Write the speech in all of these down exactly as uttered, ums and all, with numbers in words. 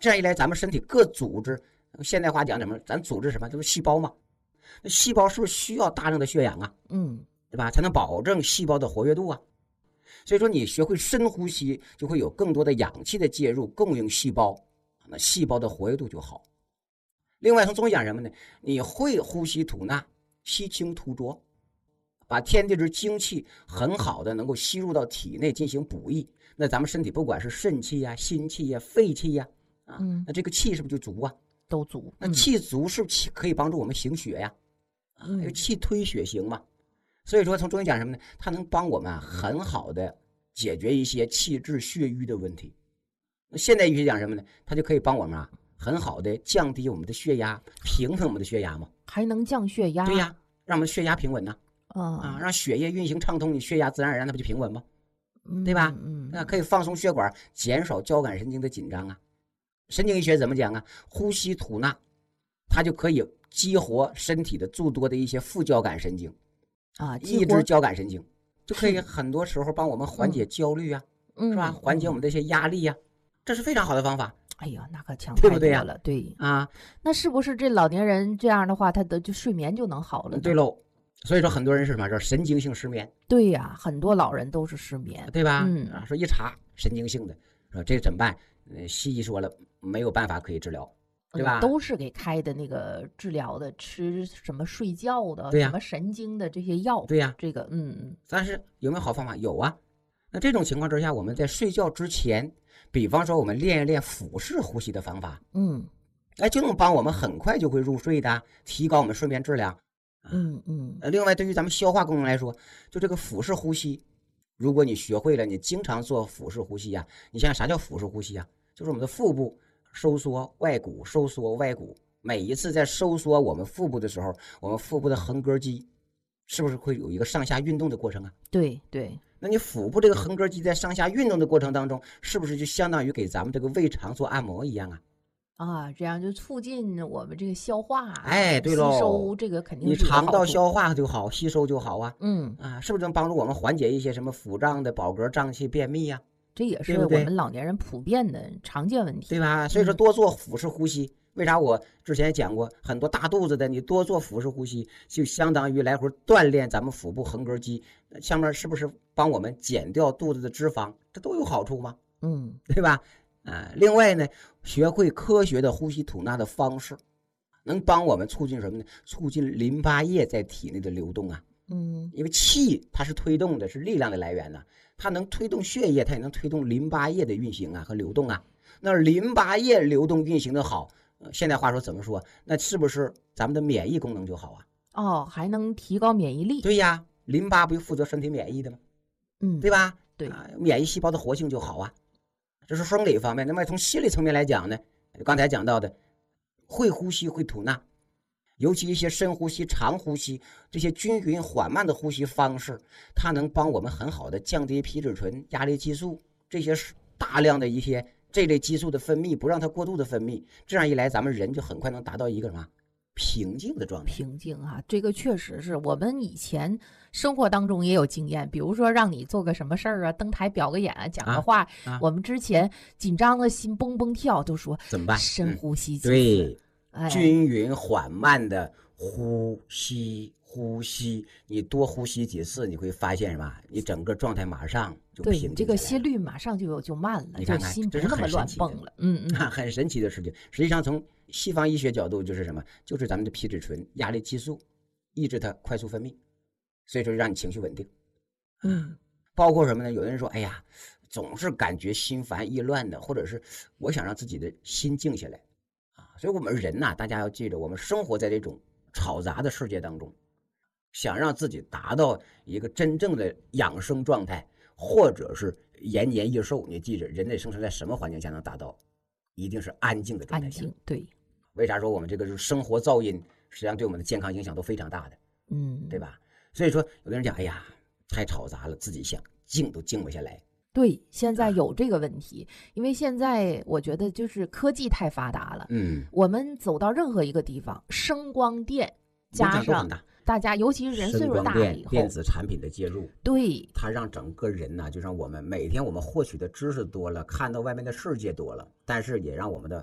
这样一来，咱们身体各组织，现代话讲什么？咱组织什么？就是细胞嘛。那细胞是不是需要大量的血氧啊？ 嗯， 对吧？才能保证细胞的活跃度啊。所以说，你学会深呼吸，就会有更多的氧气的介入，供应细胞，那细胞的活跃度就好。另外，从中医讲什么呢？你会呼吸吐纳，吸清吐浊，把天地之精气很好的能够吸入到体内进行补益。那咱们身体不管是肾气呀、心气呀、肺气呀，啊， 嗯， 那这个气是不是就足啊？ 都足。 那气足是不是可以帮助我们行血呀？啊，因为气推血行嘛。所以说，从中医讲什么呢？它能帮我们啊很好的解决一些气滞血瘀的问题。那现代医学讲什么呢？它就可以帮我们啊很好的降低我们的血压，平稳我们的血压嘛。 还能降血压？ 对呀，让我们血压平稳呢。 啊啊，让血液运行畅通，你血压自然而然它不就平稳吗？ 嗯、 对吧？ 嗯， 那可以放松血管，减少交感神经的紧张啊。神经医学怎么讲啊？呼吸吐纳，它就可以激活身体的诸多的一些副交感神经啊， 抑制交感神经，就可以很多时候帮我们缓解焦虑啊， 嗯、 是吧？缓解我们的一些压力呀、啊，这是非常好的方法。 哎呀，那可强对不对呀？ 对啊， 那是不是这老年人这样的话，他的就睡眠就能好了呢？ 对喽。所以说很多人是什么？说神经性失眠。 对呀，很多老人都是失眠， 对吧？ 嗯， 啊，说一查神经性的，说这怎么办？呃，西医说了没有办法可以治疗，对吧？ 都是给开的那个治疗的，吃什么睡觉的， 对呀， 什么神经的这些药， 对呀， 这个嗯， 但是有没有好方法？有啊。那这种情况之下，我们在睡觉之前，比方说我们练一练腹式呼吸的方法， 嗯， 哎，就能帮我们很快就会入睡的，提高我们睡眠质量。 嗯嗯， 呃，另外对于咱们消化功能来说，就这个腹式呼吸，如果你学会了，你经常做腹式呼吸呀、啊，你想想啥叫腹式呼吸啊？就是我们的腹部收缩外鼓，收缩外鼓，每一次在收缩我们腹部的时候，我们腹部的横膈肌是不是会有一个上下运动的过程啊？ 对对。 那你腹部这个横膈肌在上下运动的过程当中，是不是就相当于给咱们这个胃肠做按摩一样啊？ 啊，这样就促进我们这个消化， 哎，对喽， 吸收这个肯定你肠道消化就好，吸收就好啊。 嗯啊，是不是能帮助我们缓解一些什么腹胀的饱嗝、胀气、便秘呀、啊？ 这也是我们老年人普遍的常见问题， 对吧？所以说多做腹式呼吸。嗯、为啥我之前也讲过，很多大肚子的，你多做腹式呼吸，就相当于来回锻炼咱们腹部横膈肌，下面是不是帮我们减掉肚子的脂肪？这都有好处吗？ 嗯， 对吧？啊，另外呢，学会科学的呼吸吐纳的方式，能帮我们促进什么呢？促进淋巴液在体内的流动啊。 嗯， 因为气它是推动的，是力量的来源呢、啊，它能推动血液，它也能推动淋巴液的运行啊和流动啊。那淋巴液流动运行的好，呃、现在话说怎么说？那是不是咱们的免疫功能就好啊？ 哦，还能提高免疫力。 对呀，淋巴不就负责身体免疫的吗？ 嗯， 对吧？ 对、 啊，免疫细胞的活性就好啊。这是生理方面。那么从心理层面来讲呢，刚才讲到的，会呼吸会吐纳，尤其一些深呼吸、长呼吸这些均匀缓慢的呼吸方式，它能帮我们很好的降低皮质醇、压力激素这些大量的一些这类激素的分泌，不让它过度的分泌。这样一来，咱们人就很快能达到一个什么平静的状态。 平静啊，这个确实是我们以前生活当中也有经验，比如说让你做个什么事儿啊，登台表个演啊，讲个话， 啊啊、 我们之前紧张的心蹦蹦跳，都说怎么办？ 深呼吸几次， 嗯、对、 哎， 均匀缓慢的呼吸。呼吸，你多呼吸几次，你会发现什么？你整个状态马上就平静。 对，这个心率马上就有就慢了， 你看看， 心不那么乱蹦了。嗯嗯， 很神奇的事情。实际上，从西方医学角度，就是什么？就是咱们的皮质醇、压力激素，抑制它快速分泌，所以说让你情绪稳定。 嗯， 包括什么呢？有的人说，哎呀，总是感觉心烦意乱的，或者是我想让自己的心静下来啊。所以我们人呐、啊，大家要记着，我们生活在这种吵杂的世界当中。想让自己达到一个真正的养生状态，或者是延年益寿，你记着，人类生存在什么环境下能达到？一定是安静的状态下。 安静，对。 为啥说我们这个是生活噪音，实际上对我们的健康影响都非常大的， 嗯， 对吧？所以说，有的人讲，哎呀，太吵杂了，自己想静都静不下来。 对，现在有这个问题，因为现在我觉得就是科技太发达了， 嗯， 我们走到任何一个地方，声光电加上。大家尤其是人岁数大了以后， 电子产品的介入， 对， 它让整个人呢、啊，就让我们每天我们获取的知识多了，看到外面的世界多了，但是也让我们的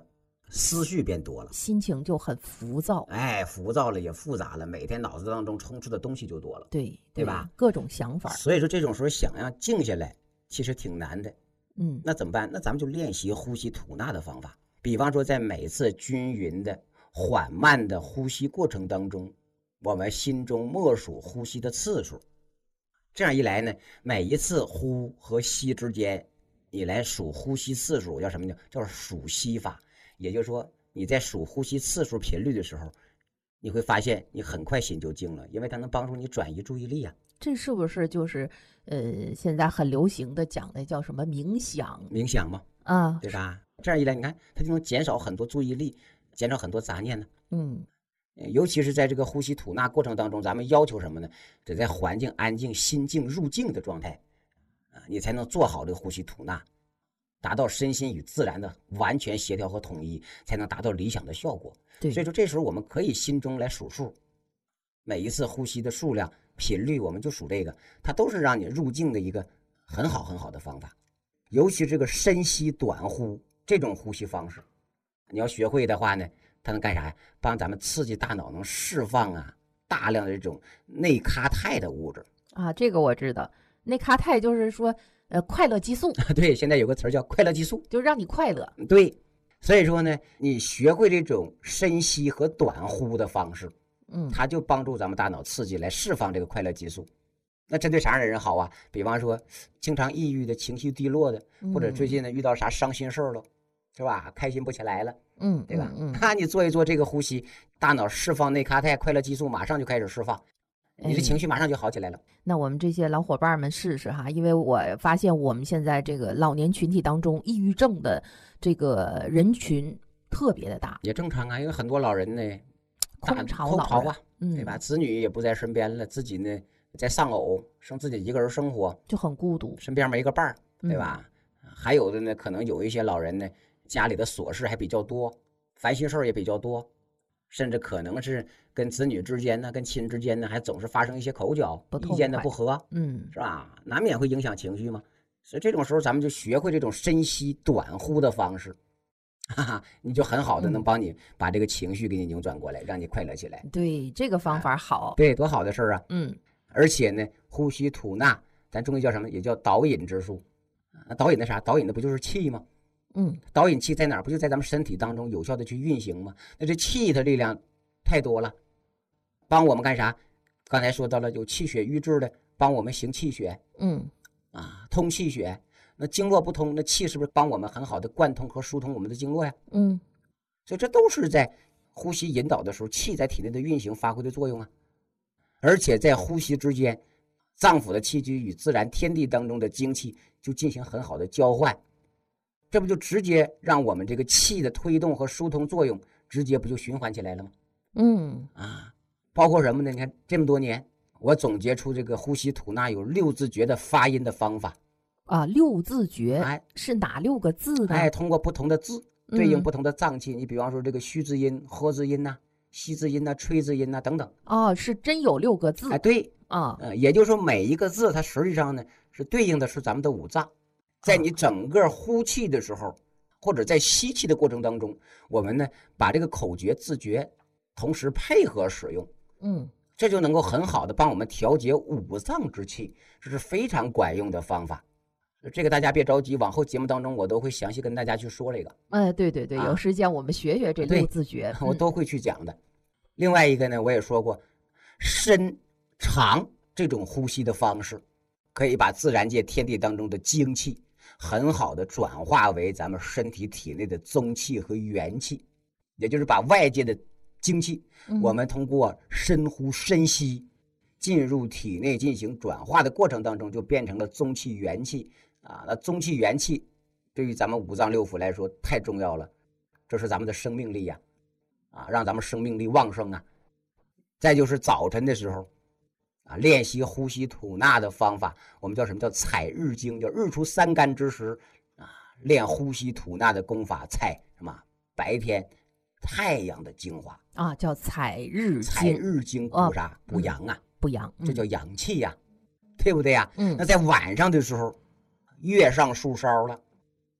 思绪变多了， 心情就很浮躁， 哎，浮躁了也复杂了，每天脑子当中充斥的东西就多了， 对对吧？ 各种想法。 所以说这种时候想要静下来，其实挺难的。 嗯， 那怎么办？那咱们就练习呼吸吐纳的方法，比方说在每次均匀的、缓慢的呼吸过程当中，我们心中默数呼吸的次数。这样一来呢，每一次呼和吸之间，你来数呼吸次数，叫什么呢？叫数息法。也就是说，你在数呼吸次数频率的时候，你会发现你很快心就静了，因为它能帮助你转移注意力啊。 这是不是就是呃现在很流行的讲的叫什么冥想？ 冥想嘛， 啊， 对吧？这样一来，你看它就能减少很多注意力，减少很多杂念呢。 嗯， 尤其是在这个呼吸吐纳过程当中，咱们要求什么呢？得在环境安静、心静入静的状态啊，你才能做好这个呼吸吐纳，达到身心与自然的完全协调和统一，才能达到理想的效果。 对， 所以说这时候我们可以心中来数数，每一次呼吸的数量、频率，我们就数这个，它都是让你入静的一个很好很好的方法。尤其这个深吸短呼这种呼吸方式，你要学会的话呢，它能干啥呀？帮咱们刺激大脑，能释放啊大量的这种内咖肽的物质啊，这个我知道，内咖肽就是说呃快乐激素。 对，现在有个词叫快乐激素， 就让你快乐。 对，所以说呢，你学会这种深吸和短呼的方式， 嗯， 它就帮助咱们大脑刺激来释放这个快乐激素。那针对啥样的人好啊？比方说经常抑郁的、情绪低落的，或者最近呢遇到啥伤心事了，是吧？开心不起来了， 嗯， 对吧？ 嗯， 那你做一做这个呼吸，大脑释放内咖肽、快乐激素，马上就开始释放，你的情绪马上就好起来了。 哎，那我们这些老伙伴们试试哈，因为我发现我们现在这个老年群体当中，抑郁症的这个人群特别的大， 也正常啊，因为很多老人呢， 空巢老空巢啊， 嗯， 对吧？子女也不在身边了，自己呢在丧偶，剩自己一个人生活， 就很孤独， 身边没个伴儿，对吧？嗯、还有的呢，可能有一些老人呢，家里的琐事还比较多，烦心事儿也比较多，甚至可能是跟子女之间呢，跟亲之间呢，还总是发生一些口角、意见的不合， 嗯， 是吧？难免会影响情绪嘛。所以这种时候，咱们就学会这种深吸短呼的方式，哈哈，你就很好的能帮你把这个情绪给你扭转过来，让你快乐起来。 对，这个方法好， 啊、对，多好的事儿啊！ 嗯， 而且呢，呼吸吐纳，咱中医叫什么？也叫导引之术。那导引的啥？导引的不就是气吗？ 嗯， 导引气在哪儿？不就在咱们身体当中有效的去运行吗？那这气的力量太多了，帮我们干啥？刚才说到了有气血瘀滞的，帮我们行气血， 嗯， 啊，通气血。那经络不通，那气是不是帮我们很好的贯通和疏通我们的经络呀？ 嗯， 所以这都是在呼吸引导的时候，气在体内的运行发挥的作用啊。而且在呼吸之间，脏腑的气机与自然天地当中的精气就进行很好的交换，这不就直接让我们这个气的推动和疏通作用直接不就循环起来了吗？ 嗯， 啊，包括什么呢？你看这么多年，我总结出这个呼吸吐纳有六字诀的发音的方法啊，六字诀， 哎， 是哪六个字呢？ 哎，通过不同的字对应不同的脏器，嗯、你比方说这个虚字音、呵字音呐、啊、吸字音呐、啊、吹字音呐、啊、等等。 哦，是真有六个字。 哎，对啊， 呃，也就是说每一个字它实际上呢是对应的是咱们的五脏，在你整个呼气的时候，或者在吸气的过程当中，我们呢把这个口诀字诀同时配合使用， 嗯， 这就能够很好的帮我们调节五脏之气，这是非常管用的方法。这个大家别着急，往后节目当中我都会详细跟大家去说这个。 哎，对对对，有时间我们学学这六字诀， 啊、我都会去讲的。嗯、另外一个呢，我也说过，深长这种呼吸的方式，可以把自然界天地当中的精气很好的转化为咱们身体体内的宗气和元气，也就是把外界的精气， 嗯、 我们通过深呼深吸进入体内进行转化的过程当中，就变成了宗气元气啊。那宗气元气对于咱们五脏六腑来说太重要了，这是咱们的生命力呀、啊，啊，让咱们生命力旺盛啊。再就是早晨的时候啊，练习呼吸吐纳的方法，我们叫什么？叫采日精，叫日出三竿之时啊，练呼吸吐纳的功法，采什么？白天太阳的精华啊，叫采日精。 采日精补啥？哦、补阳啊， 补阳， 这叫阳气呀、啊，对不对呀？ 嗯。 那在晚上的时候，月上树梢了，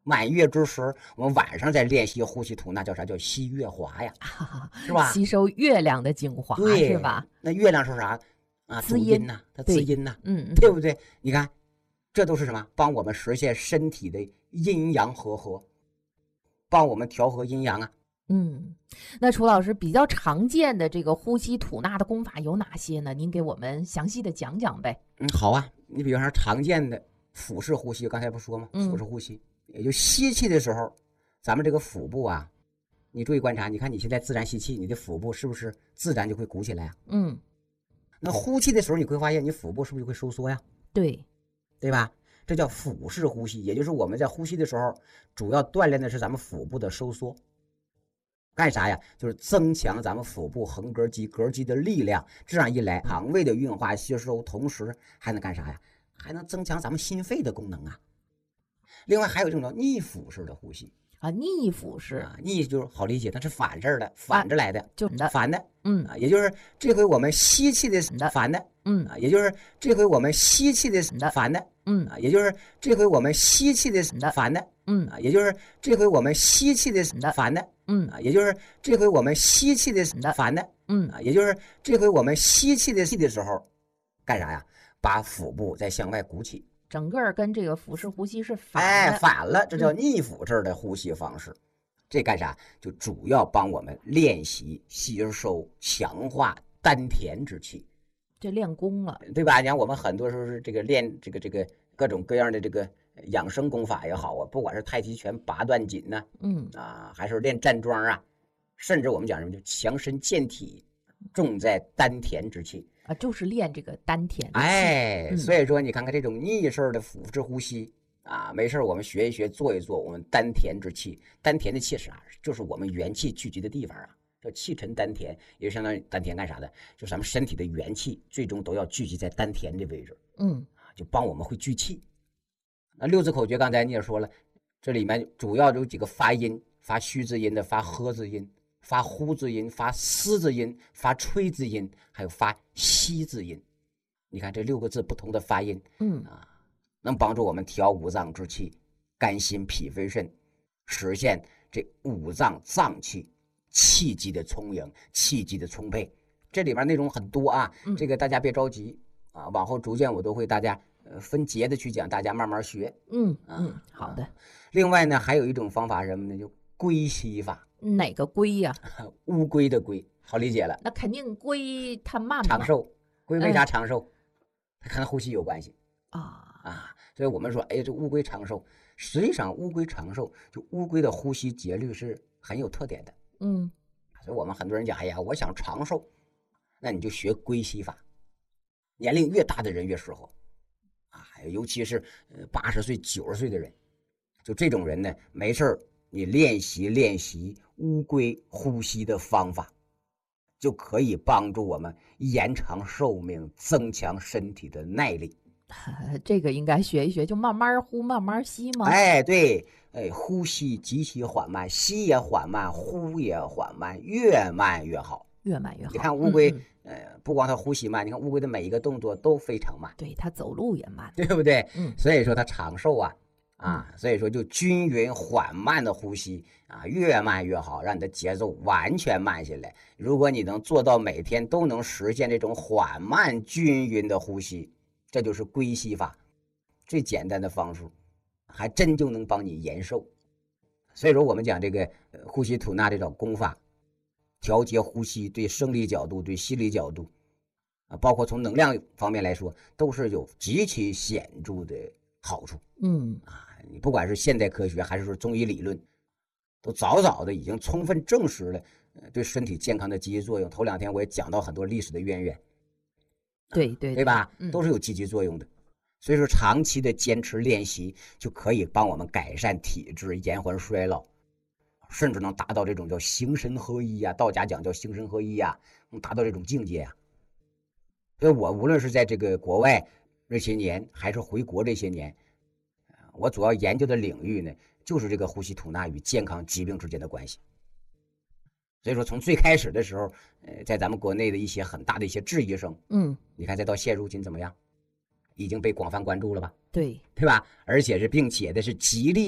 满月之时，我们晚上再练习呼吸吐纳，叫啥？叫吸月华呀， 啊、 是吧？ 吸收月亮的精华， 对， 是吧？ 那月亮是啥啊？ 滋阴呐，它滋阴呐， 嗯， 对不对？你看，这都是什么？帮我们实现身体的阴阳和合，帮我们调和阴阳啊。 嗯，那楚老师比较常见的这个呼吸吐纳的功法有哪些呢？您给我们详细的讲讲呗。 嗯，好啊。你比方说常见的腹式呼吸，刚才不说吗？ 嗯、 腹式呼吸，也就吸气的时候，咱们这个腹部啊，你注意观察，你看你现在自然吸气，你的腹部是不是自然就会鼓起来啊？ 嗯， 那呼气的时候，你会发现你腹部是不是就会收缩呀？ 对， 对吧？这叫腹式呼吸，也就是我们在呼吸的时候，主要锻炼的是咱们腹部的收缩。干啥呀？就是增强咱们腹部横膈肌、膈肌的力量。这样一来，肠胃的运化吸收，同时还能干啥呀？还能增强咱们心肺的功能啊。另外还有这种叫逆腹式的呼吸啊，逆腹式啊，逆就是好理解，它是反着的，反着来的， 就反的， 嗯啊，也就是这回我们吸气的反的， 嗯啊，也就是这回我们吸气的反的， 嗯啊，也就是这回我们吸气的反的， 嗯啊，也就是这回我们吸气的反的， 嗯啊，也就是这回我们吸气的反的， 嗯啊，也就是这回我们吸气的气的时候，干啥呀？把腹部再向外鼓起。 整个跟这个腹式呼吸是反的， 哎，反了，这叫逆腹式的呼吸方式。嗯、这干啥？就主要帮我们练习吸收、强化丹田之气， 这练功了， 对吧？你看我们很多时候是这个练这个这个各种各样的这个养生功法也好啊，不管是太极拳、八段锦呐、啊， 嗯啊，还是练站桩啊，甚至我们讲什么，就强身健体，重在丹田之气。 啊，就是练这个丹田。 哎， 嗯、 所以说你看看这种逆式的腹式呼吸啊，没事我们学一学，做一做，我们丹田之气，丹田的气是啥？就是我们元气聚集的地方啊，叫气沉丹田，也就相当于丹田干啥的？就咱们身体的元气最终都要聚集在丹田的位置， 嗯， 就帮我们会聚气。那六字口诀刚才你也说了，这里面主要有几个发音，发虚字音的，发呵字音。发呼字音，发嘶字音，发吹字音，还有发吸字音。你看这六个字不同的发音， 嗯啊，能帮助我们调五脏之气，肝心脾肺肾，实现这五脏脏器气机的充盈，气机的充沛。这里面内容很多啊， 嗯、 这个大家别着急啊，往后逐渐我都会大家呃分节的去讲，大家慢慢学。 嗯嗯，啊、好的。 另外呢，还有一种方法是什么呢？就龟吸法。 哪个龟呀、 啊？乌龟的龟，好理解了。 那肯定龟它慢长寿，龟为啥长寿？ 嗯、 它跟呼吸有关系啊啊！所以我们说，哎，这乌龟长寿，实际上乌龟长寿，就乌龟的呼吸节律是很有特点的。 嗯， 所以我们很多人讲，哎呀，我想长寿，那你就学龟吸法。年龄越大的人越适合啊，尤其是八十岁、九十岁的人，就这种人呢，没事儿。你练习练习乌龟呼吸的方法，就可以帮助我们延长寿命，增强身体的耐力。 这个应该学一学，就慢慢呼，慢慢吸吗？ 哎，对，哎，呼吸极其缓慢，吸也缓慢，呼也缓慢，越慢越好， 越慢越好。 你看乌龟， 嗯、 呃，不光它呼吸慢，你看乌龟的每一个动作都非常慢， 对，它走路也慢， 对不对？ 嗯， 所以说它长寿啊。啊，所以说就均匀缓慢的呼吸啊，越慢越好，让你的节奏完全慢下来。如果你能做到每天都能实现这种缓慢均匀的呼吸，这就是龟吸法，最简单的方式，还真就能帮你延寿。所以说我们讲这个呼吸吐纳这种功法，调节呼吸对生理角度、对心理角度啊，包括从能量方面来说，都是有极其显著的好处。 嗯啊，你不管是现代科学还是说中医理论，都早早的已经充分证实了对身体健康的积极作用。头两天我也讲到很多历史的渊源， 对对 对, 对吧？ 嗯、 都是有积极作用的。所以说，长期的坚持练习就可以帮我们改善体质、延缓衰老，甚至能达到这种叫形神合一呀、啊。道家讲叫形神合一呀、啊，能达到这种境界啊。所以我无论是在这个国外这些年，还是回国这些年。我主要研究的领域呢，就是这个呼吸吐纳与健康疾病之间的关系。所以说，从最开始的时候，呃，在咱们国内的一些很大的一些质疑声， 嗯， 你看再到现如今怎么样，已经被广泛关注了吧？ 对， 对吧？而且是并且的是极力的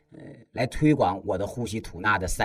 呃来推广我的呼吸吐纳的三。